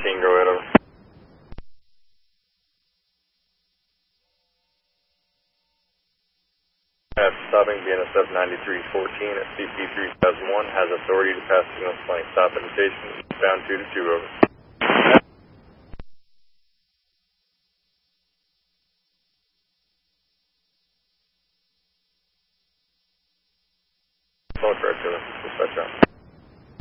go ahead, over. After stopping BNSF 9314 at CP 3001, has authority to pass signal flying stop invitation, bound 2 to 2, over. Phone correct, over. Dispatch out.